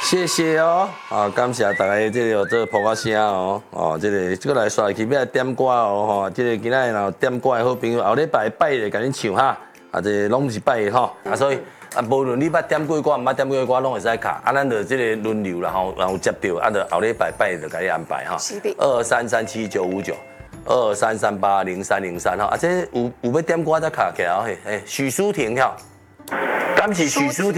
谢谢哦，感谢大家这个做播歌声哦，这个来刷去要来点歌哦，这个今仔若点歌的好朋友，后礼拜拜的甲恁唱哈，这个拢是拜的吼，所以无论你捌点过歌，毋捌点过歌，拢会使卡，咱就这个轮流啦吼，然后接到，就后礼拜拜就甲你安排哈。 是的。 23379959，23380303哈，这有要点歌再卡起来嘿，许淑婷哈，敢是许淑婷。